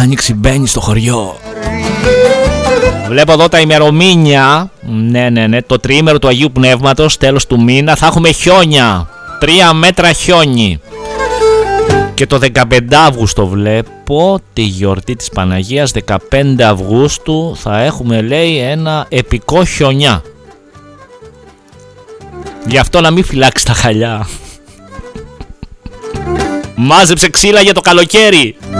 Άνοιξη μπαίνει στο χωριό. Βλέπω εδώ τα ημερομήνια. Ναι, το τριήμερο του Αγίου Πνεύματος, τέλος του μήνα, θα έχουμε χιόνια. 3 μέτρα χιόνι. Και το 15 Αύγουστο βλέπω τη γιορτή της Παναγίας. 15 Αυγούστου θα έχουμε, λέει, ένα επικό χιονιά. Γι' αυτό να μην φυλάξει τα χαλιά. Μάζεψε ξύλα για το καλοκαίρι.